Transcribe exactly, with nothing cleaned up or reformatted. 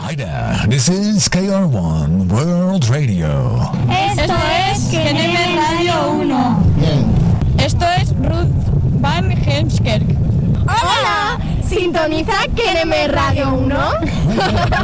Hi there, this is K R one World Radio. Esto es K N M Radio uno. Esto es Ruth Van Heemskerk. ¡Hola! ¿Sintoniza K N M Radio uno?